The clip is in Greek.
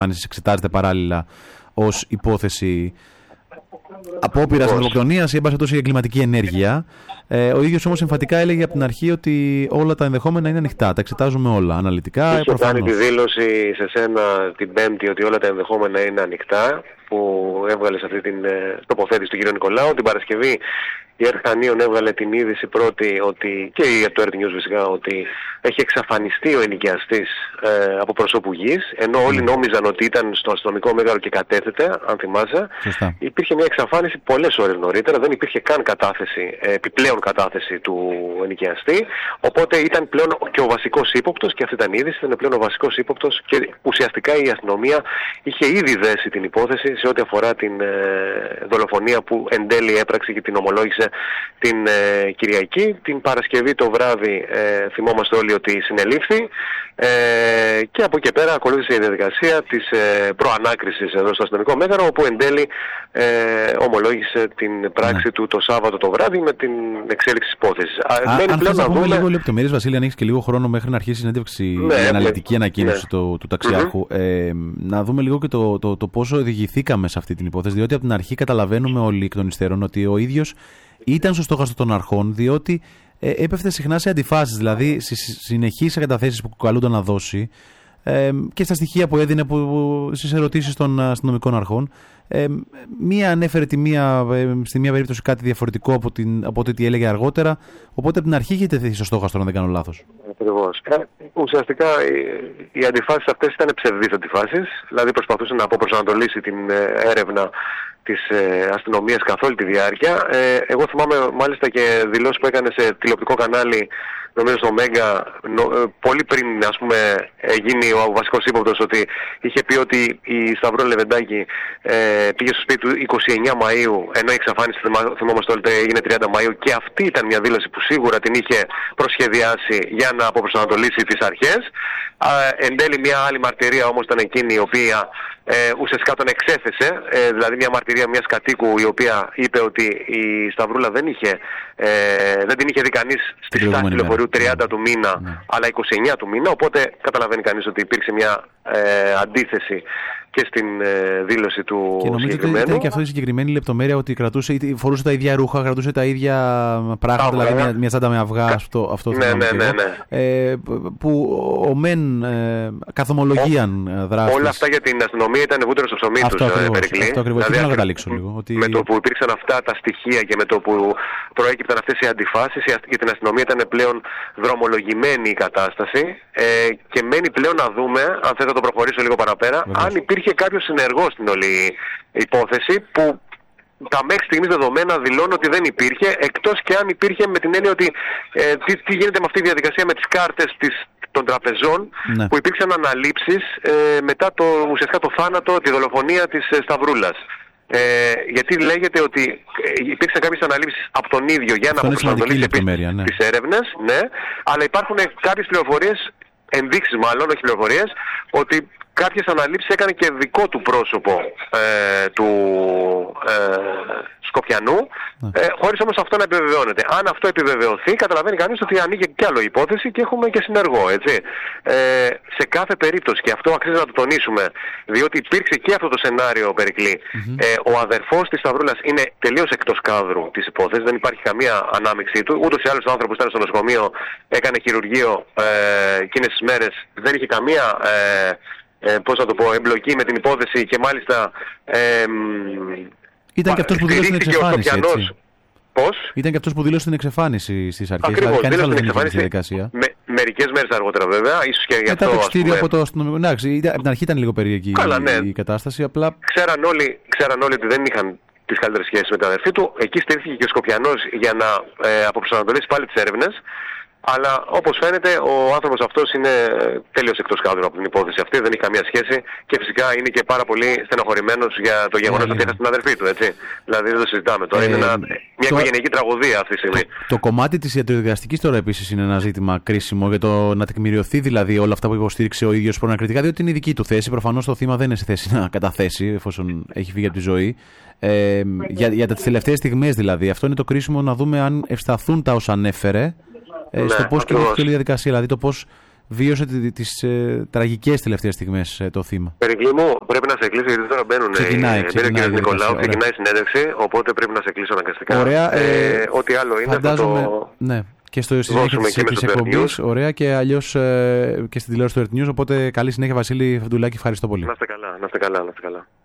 εξετάζεται παράλληλα ως υπόθεση απόπειρας ανθρωποκτονίας ή εν πάση περιπτώσει εγκληματική ενέργεια. Ο ίδιος όμως εμφατικά έλεγε από την αρχή ότι όλα τα ενδεχόμενα είναι ανοιχτά. Τα εξετάζουμε όλα αναλυτικά. Είχε κάνει τη δήλωση σε σένα την Πέμπτη ότι όλα τα ενδεχόμενα είναι ανοιχτά, που έβγαλε σε αυτή την τοποθέτηση του κ. Νικολάου. Την Παρασκευή η ΕΡΤ Χανίων έβγαλε την είδηση πρώτη, ότι, και η το ΕΡΤ News φυσικά, ότι έχει εξαφανιστεί ο ενοικιαστής από προσώπου γης, ενώ όλοι νόμιζαν ότι ήταν στο αστυνομικό μέγαρο και κατέθεται, αν θυμάσαι. Σωστά. Υπήρχε μια εξαφάνιση πολλές ώρες νωρίτερα, δεν υπήρχε καν κατάθεση, επιπλέον κατάθεση του ενοικιαστή, οπότε ήταν πλέον και ο βασικός ύποπτος, και αυτή ήταν η είδηση, ήταν πλέον ο βασικός ύποπτος, και ουσιαστικά η αστυνομία είχε ήδη δέσει την υπόθεση σε ό,τι αφορά την δολοφονία που εν τέλει έπραξε και την ομολόγησε την Κυριακή. Την Παρασκευή το βράδυ θυμόμαστε όλοι ότι συνελήφθη, και από εκεί πέρα ακολούθησε η διαδικασία της προανάκρισης εδώ στο αστυνομικό μέγαρο, όπου εν τέλει ομολόγησε την πράξη του το Σάββατο το βράδυ με την εξέλιξη της υπόθεσης. Αν θες να πούμε λίγο λεπτομέρειες, Βασίλη, αν έχεις και λίγο χρόνο μέχρι να αρχίσει η συνέντευξη, η αναλυτική ανακοίνωση του ταξιάρχου, να δούμε λίγο και το πόσο οδηγηθήκαμε σε αυτή την υπόθεση, διότι από την αρχή καταλαβαίνουμε όλοι εκ των υστέρων ότι ο ίδιος ήταν στο στόχαστρο των αρχών, διότι έπεφτε συχνά σε αντιφάσεις, δηλαδή στις συνεχείς καταθέσεις που καλούνταν να δώσει και στα στοιχεία που έδινε στις ερωτήσεις των αστυνομικών αρχών. Μία ανέφερε στη μία περίπτωση κάτι διαφορετικό από ό,τι τι έλεγε αργότερα, οπότε από την αρχή είχε τεθεί στο στόχαστρο, αν δεν κάνω λάθος. Ακριβώς. Ουσιαστικά οι αντιφάσεις αυτές ήταν ψευδείς αντιφάσεις, δηλαδή προσπαθούσε να αποπροσανατολίσει την έρευνα της αστυνομίας καθ' όλη τη διάρκεια. Εγώ θυμάμαι μάλιστα και δηλώσεις που έκανε σε τηλεοπτικό κανάλι, νομίζω στο Μέγκα, πολύ πριν, ας πούμε, γίνει ο βασικός ύποπτος, ότι είχε πει ότι η Σταυρούλα Λεβεντάκη πήγε στο σπίτι του 29 Μαΐου, ενώ η εξαφάνιση, θυμόμαστε όλοι, έγινε 30 Μαΐου, και αυτή ήταν μια δήλωση που σίγουρα την είχε προσχεδιάσει για να αποπροσανατολίσει τις αρχές. Εν τέλει μια άλλη μαρτυρία όμως ήταν εκείνη η οποία ουσιαστικά τον εξέθεσε, δηλαδή μια μαρτυρία μιας κατοίκου η οποία είπε ότι η Σταυρούλα δεν την είχε δει κανείς στη στάση του λεωφορείου 30 του μήνα, αλλά 29 του μήνα, οπότε καταλαβαίνει κανείς ότι υπήρξε μια αντίθεση και στην δήλωση του συγκεκριμένου. Και νομίζω ότι ήταν και αυτό η συγκεκριμένη λεπτομέρεια, ότι φορούσε τα ίδια ρούχα, κρατούσε τα ίδια πράγματα, δηλαδή μια τσάντα με αυγά, αυτό που ο μεν καθομολογίαν δράσεις. Όλα αυτά για την αστυνομία ήταν βούτυρο στο ψωμί τους, Περικλή. Αυτό ακριβώς, θέλω να καταλήξω λίγο. Με το που υπήρξαν αυτά τα στοιχεία και με το που προέκυπταν αυτές οι αντιφάσεις, για την αστυνομία ήταν πλέον δρομολογημένη η κατάσταση, και μένει πλέον να δούμε, αν θες να το προχωρήσω λίγο παραπέρα, αν υπήρχε κάποιος συνεργός στην όλη υπόθεση, που τα μέχρι στιγμής δεδομένα δηλώνουν ότι δεν υπήρχε, εκτός και αν υπήρχε με την έννοια ότι τι γίνεται με αυτή τη διαδικασία με τις κάρτες των τραπεζών, που υπήρξαν αναλήψεις μετά ουσιαστικά το θάνατο, τη δολοφονία της Σταυρούλας. Γιατί λέγεται ότι υπήρξαν κάποιες αναλήψεις από τον ίδιο για να αποπροσανατολίσει τις έρευνες, αλλά υπάρχουν κάποιες πληροφορίες, ενδείξεις μάλλον, όχι πληροφορίες, ότι κάποιες αναλήψεις έκανε και δικό του πρόσωπο του Σκοπιανού, χωρίς όμως αυτό να επιβεβαιώνεται. Αν αυτό επιβεβαιωθεί, καταλαβαίνει κανείς ότι ανοίγει κι άλλο υπόθεση και έχουμε και συνεργό, έτσι. Σε κάθε περίπτωση, και αυτό αξίζει να το τονίσουμε, διότι υπήρξε και αυτό το σενάριο, Περικλή, ο αδερφός της Σταυρούλας είναι τελείως εκτός κάδρου της υπόθεσης, δεν υπάρχει καμία ανάμειξή του. Ούτως ή άλλως ο άνθρωπος ήταν στο νοσοκομείο, έκανε χειρουργείο εκείνες τις μέρες, δεν είχε καμία εμπλοκή με την υπόθεση, και μάλιστα ήταν και αυτός που δήλωσε την εξαφάνιση, έτσι. Πώς? Ήταν και αυτός που δήλωσε την εξαφάνιση στις αρχές. Ακριβώς, δηλαδή, δήλωσε την εξαφάνιση μερικές μέρες αργότερα βέβαια, ίσως και γι' αυτό. Μετά το εξτήριο από το αστυνομικό. Εντάξει, από την αρχή ήταν λίγο περίεργη η κατάσταση. Απλά ξέραν όλοι ότι δεν είχαν τις καλύτερες σχέσεις με την αδερφή του. Εκεί στήριχθηκε και ο Σκοπιανός για να αποπροσανατολίσει πάλι τις έρευνες. Αλλά όπως φαίνεται ο άνθρωπος αυτός είναι τελείως εκτός κάδρου από την υπόθεση αυτή, δεν έχει καμία σχέση, και φυσικά είναι και πάρα πολύ στενοχωρημένος για το γεγονός ότι έχασε την αδερφή του, έτσι. Δηλαδή δεν το συζητάμε τώρα, είναι μια οικογενειακή τραγωδία αυτή τη στιγμή. Το κομμάτι της ιατροδικαστικής τώρα επίσης είναι ένα ζήτημα κρίσιμο, για το να τεκμηριωθεί δηλαδή όλα αυτά που υποστήριξε ο ίδιος προανακριτικά, διότι είναι η δική του θέση. Προφανώς το θύμα δεν είναι σε θέση να καταθέσει εφόσον έχει φύγει από τη ζωή. Για τις τελευταίες στιγμές δηλαδή, αυτό είναι το κρίσιμο, να δούμε αν ευσταθούν τα όσα ανέφερε. Στο πώς κινήθηκε όλη η διαδικασία, δηλαδή το πώς βίωσε τις τραγικές τελευταίες στιγμές το θύμα. Περικλή μου, πρέπει να σε κλείσω γιατί τώρα μπαίνουν. Ξεκινάει ο κ. Νικολάου, ξεκινάει η συνέντευξη, οπότε πρέπει να σε κλείσω αναγκαστικά. Ωραία. Ό,τι άλλο είναι αυτό. Ναι. Και στο συνέχεια της εκπομπής, ωραία, και αλλιώς και στην τηλεόραση του Earth News. Οπότε καλή συνέχεια, Βασίλη Φεντουλάκη, ευχαριστώ πολύ. Να είστε καλά, να είστε καλά, να είστε καλά.